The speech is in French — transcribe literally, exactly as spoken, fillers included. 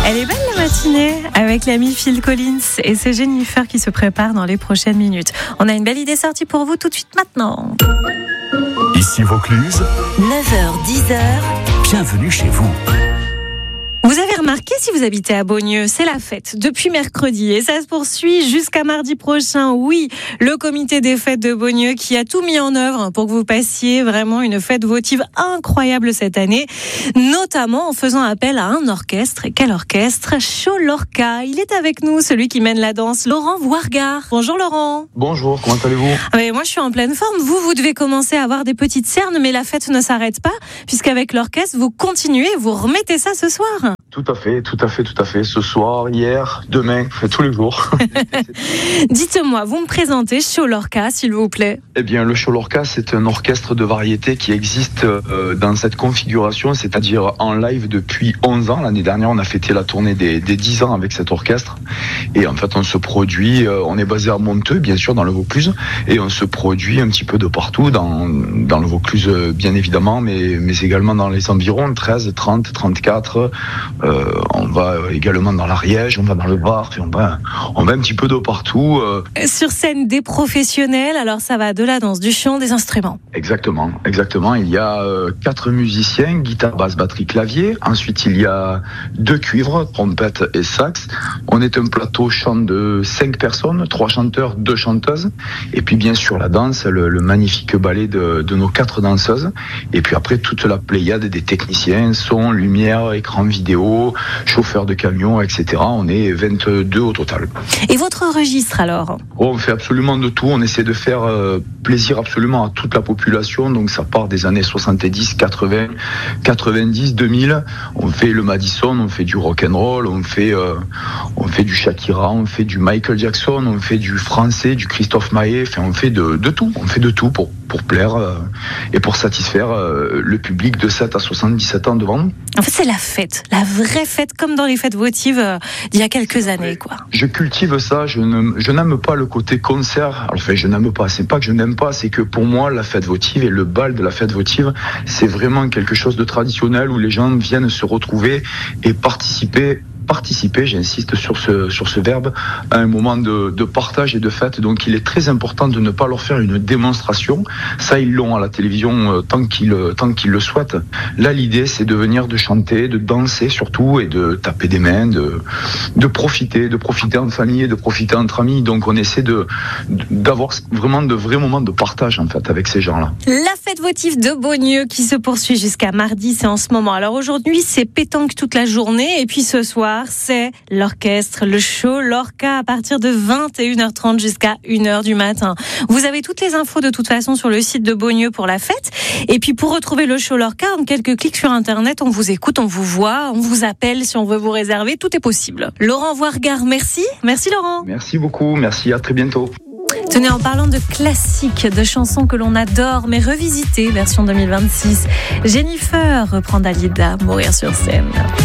Elle est belle la matinée avec l'ami Phil Collins et c'est Jennifer qui se prépare dans les prochaines minutes. On a une belle idée sortie pour vous tout de suite maintenant. Ici Vaucluse, neuf heures dix. bienvenue chez vous. Vous avez remarqué, si vous habitez à Beaunieu, c'est la fête depuis mercredi et ça se poursuit jusqu'à mardi prochain. Oui, le comité des fêtes de Beaunieu qui a tout mis en œuvre pour que vous passiez vraiment une fête votive incroyable cette année, notamment en faisant appel à un orchestre. Et quel orchestre? Show Lorca. Il est avec nous, celui qui mène la danse, Laurent Voirgard. Bonjour Laurent. Bonjour, comment allez-vous? Ah mais moi je suis en pleine forme. Vous, vous devez commencer à avoir des petites cernes, mais la fête ne s'arrête pas, puisqu'avec l'orchestre, vous continuez, vous remettez ça ce soir. Tout à fait, tout à fait, tout à fait. Ce soir, hier, demain, tous les jours. Dites-moi, vous me présentez Show Lorca, s'il vous plaît. Eh bien, le Show Lorca, c'est un orchestre de variété qui existe euh, dans cette configuration, c'est-à-dire en live depuis onze ans. L'année dernière, on a fêté la tournée des, des dix ans avec cet orchestre. Et en fait, on se produit, euh, on est basé à Monteux, bien sûr, dans le Vaucluse, et on se produit un petit peu de partout, dans, dans le Vaucluse, bien évidemment, mais, mais également dans les environs, treize, trente, trente-quatre. Euh, on va également dans l'Ariège, on va dans le Var, on va, on va un petit peu de partout. Euh. Sur scène, des professionnels, alors ça va de la danse, du chant, des instruments. Exactement, exactement. Il y a euh, quatre musiciens, guitare, basse, batterie, clavier. Ensuite, il y a deux cuivres, trompette et sax. On est un plateau chant de cinq personnes, trois chanteurs, deux chanteuses. Et puis bien sûr la danse, le, le magnifique ballet de, de nos quatre danseuses. Et puis après toute la pléiade des techniciens, son, lumière, écran vidéo, chauffeur de camion, et cetera. On est vingt-deux au total. Et votre registre alors? Oh, on fait absolument de tout. On essaie de faire euh, plaisir absolument à toute la population. Donc ça part des années soixante-dix, quatre-vingts, quatre-vingt-dix, deux mille. On fait le Madison, on fait du rock'n'roll, on fait, euh, on fait du Shakira, on fait du Michael Jackson, on fait du français, du Christophe Maé. Enfin, on fait de, de tout. On fait de tout pour, pour plaire euh, et pour satisfaire euh, le public de sept à soixante-dix-sept ans devant nous. En fait, c'est la fête, la vraie fête, comme dans les fêtes votives euh, d'il y a quelques années, quoi. Je cultive ça, je, ne, je n'aime pas le côté concert. Enfin, je n'aime pas, c'est pas que je n'aime pas, c'est que pour moi, la fête votive et le bal de la fête votive, c'est vraiment quelque chose de traditionnel où les gens viennent se retrouver et participer participer, j'insiste sur ce, sur ce verbe, à un moment de, de partage et de fête. Donc il est très important de ne pas leur faire une démonstration. Ça, ils l'ont à la télévision euh, tant qu'ils, tant qu'ils le souhaitent. Là, l'idée, c'est de venir, de chanter, de danser surtout, et de taper des mains, de, de profiter, de profiter en famille et de profiter entre amis. Donc on essaie de, d'avoir vraiment de vrais moments de partage, en fait, avec ces gens-là. La fête votive de Beaunieu qui se poursuit jusqu'à mardi, c'est en ce moment. Alors aujourd'hui, c'est pétanque toute la journée, et puis ce soir, c'est l'orchestre, le show Lorca à partir de vingt et une heures trente jusqu'à une heure du matin. Vous avez toutes les infos de toute façon sur le site de Beaunieu pour la fête. Et puis pour retrouver le show Lorca, en quelques clics sur Internet, on vous écoute, on vous voit, on vous appelle si on veut vous réserver, tout est possible. Laurent Voirgard, merci. Merci Laurent. Merci beaucoup, merci, à très bientôt. Tenez, en parlant de classiques, de chansons que l'on adore, mais revisitées, version deux mille vingt-six, Jennifer reprend Dalida, Mourir sur scène.